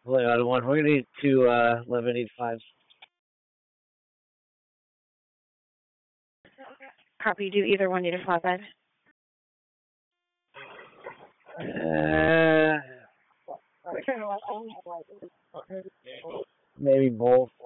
Play on one. We're gonna need to 1185. Copy. Do either one need a flatbed? Maybe both.